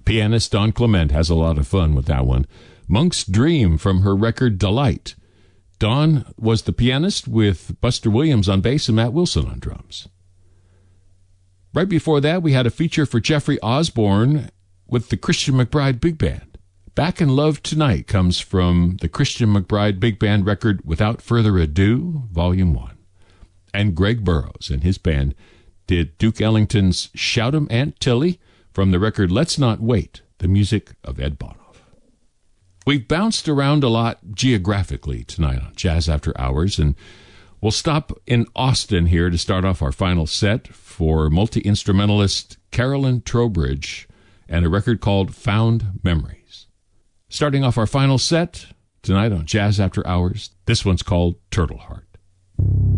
Pianist Don Clement has a lot of fun with that one. Monk's Dream from her record Delight. Don was the pianist with Buster Williams on bass and Matt Wilson on drums. Right before that, we had a feature for Jeffrey Osborne with the Christian McBride Big Band. Back in Love Tonight comes from the Christian McBride Big Band record Without Further Ado, Volume 1. And Greg Burrows and his band did Duke Ellington's Shout 'em Aunt Tilly from the record Let's Not Wait, the music of Ed Bonoff. We've bounced around a lot geographically tonight on Jazz After Hours, and we'll stop in Austin here to start off our final set for multi-instrumentalist Carolyn Trowbridge and a record called Found Memories. Starting off our final set tonight on Jazz After Hours, this one's called Turtle Heart.